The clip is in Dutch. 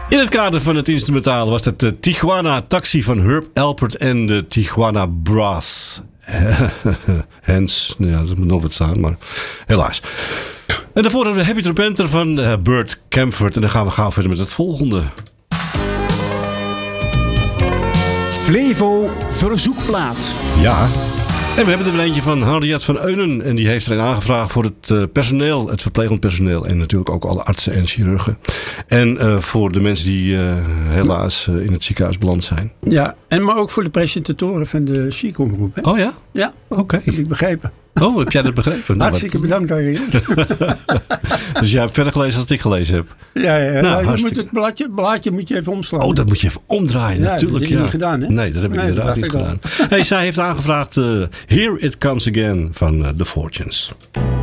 In het kader van het instrumentale was het Tijuana Taxi van Herb Alpert en de Tijuana Brass. Hens, nou ja, dat moet nog wat staan, maar helaas. En daarvoor hebben we Happy Trapenter van Burt Camford. En dan gaan we gauw verder met het volgende. Flevo verzoekplaat. Ja. En we hebben er weer eentje van Henriette van Eunen. En die heeft er een aangevraagd voor het personeel, het verplegend personeel. En natuurlijk ook alle artsen en chirurgen. En voor de mensen die helaas in het ziekenhuis beland zijn. Ja, maar ook voor de presentatoren van de Chic-omroep. Hè? Oh ja? Ja, oké. Heb ik begrepen. Oh, heb jij dat begrepen? Hartstikke bedankt, Henriette. Dus jij hebt verder gelezen als ik gelezen heb? Ja. Nou, je moet het blaadje moet je even omslaan. Oh, dat moet je even omdraaien, natuurlijk. Dat heb je niet gedaan, hè? Nee, dat heb ik inderdaad niet gedaan. Hey, zij heeft aangevraagd Here It Comes Again van The Fortunes.